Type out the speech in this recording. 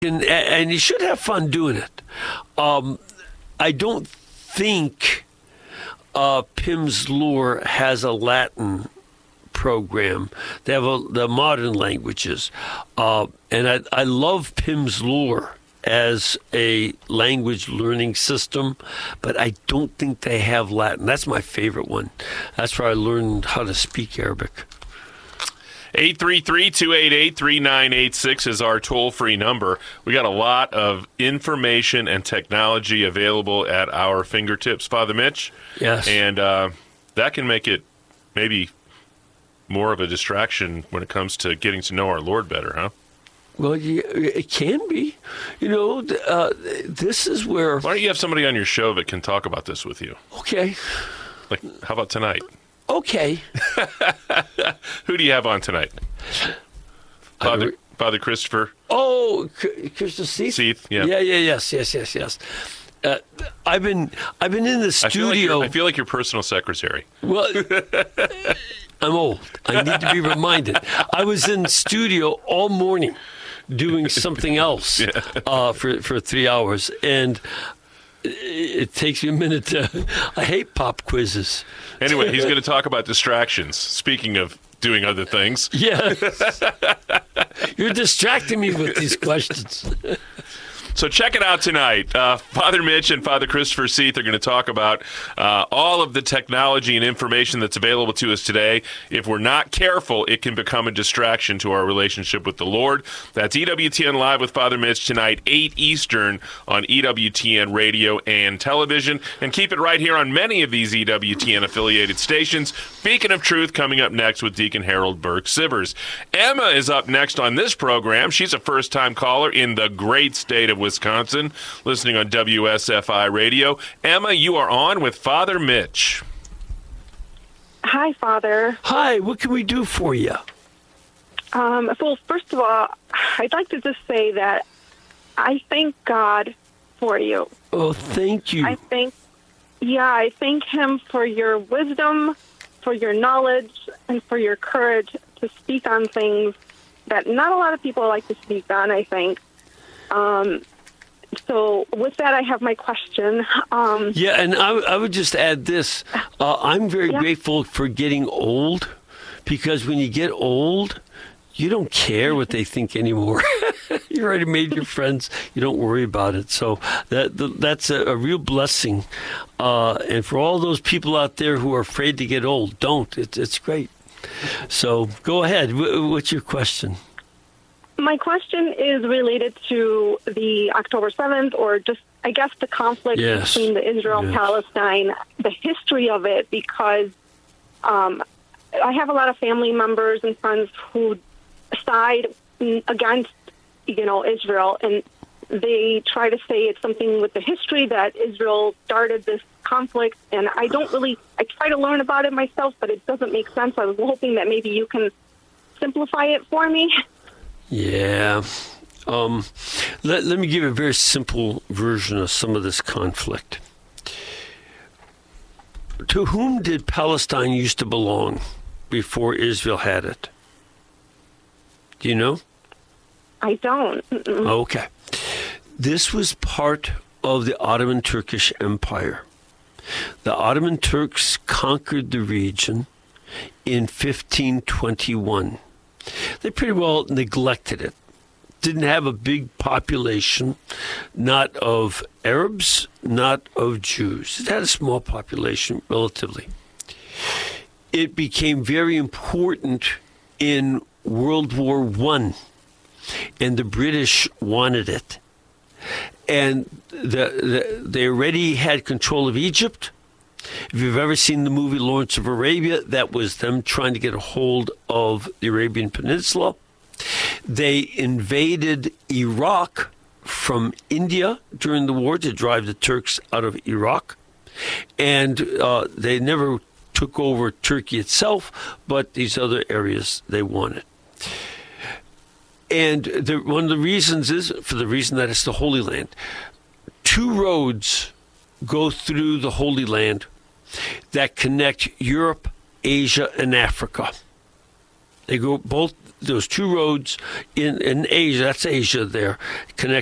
And you should have fun doing it. I don't think Pimm's Lure has a Latin program. They have the modern languages. And I love Pimm's Lure as a language learning system, but I don't think they have Latin. That's my favorite one. That's where I learned how to speak Arabic. 833-288-3986 is our toll-free number. We got a lot of information and technology available at our fingertips, Father Mitch. Yes. And that can make it maybe more of a distraction when it comes to getting to know our Lord better, huh? Well, it can be. This is where... Why don't you have somebody on your show that can talk about this with you? Okay. Like, how about tonight? Okay. Who do you have on tonight? Father Christopher? Oh, Christopher Seith? Seith, yeah. Yes. I've been in the studio. I feel like your personal secretary. Well, I'm old. I need to be reminded. I was in the studio all morning doing something else for 3 hours, and it takes me a minute to... I hate pop quizzes. Anyway, he's going to talk about distractions. Speaking of doing other things. Yes. You're distracting me with these questions. So check it out tonight. Father Mitch and Father Christopher Seith are going to talk about all of the technology and information that's available to us today. If we're not careful, it can become a distraction to our relationship with the Lord. That's EWTN Live with Father Mitch tonight, 8 Eastern on EWTN Radio and Television. And keep it right here on many of these EWTN-affiliated stations. Beacon of Truth coming up next with Deacon Harold Burke-Sivers. Emma is up next on this program. She's a first-time caller in the great state of Wisconsin, listening on WSFI Radio. Emma, you are on with Father Mitch. Hi, Father. Hi, what can we do for you? Well, first of all, I'd like to just say that I thank God for you. Oh, thank you. I thank Him for your wisdom, for your knowledge, and for your courage to speak on things that not a lot of people like to speak on, I think. So with that, I have my question. And I would just add this. I'm very grateful for getting old, because when you get old, you don't care what they think anymore. You already made your friends. You don't worry about it. So that's a real blessing. And for all those people out there who are afraid to get old, don't. It's great. So go ahead. What's your question? My question is related to the October 7th, or just, I guess, the conflict between the Israel and Palestine, the history of it, because I have a lot of family members and friends who side against, Israel, and they try to say it's something with the history that Israel started this conflict, and I try to learn about it myself, but it doesn't make sense. I was hoping that maybe you can simplify it for me. Yeah. Let me give a very simple version of some of this conflict. To whom did Palestine used to belong before Israel had it? Do you know? I don't. Okay. This was part of the Ottoman Turkish Empire. The Ottoman Turks conquered the region in 1521. They pretty well neglected it. Didn't have a big population, not of Arabs, not of Jews. It had a small population, relatively. It became very important in World War I, and the British wanted it. And they already had control of Egypt. If you've ever seen the movie Lawrence of Arabia, that was them trying to get a hold of the Arabian Peninsula. They invaded Iraq from India during the war to drive the Turks out of Iraq. And they never took over Turkey itself, but these other areas they wanted. And one of the reasons is, for the reason that it's the Holy Land. 2 roads go through the Holy Land that connect Europe, Asia, and Africa. They go both those two roads in Asia. That's Asia there, connect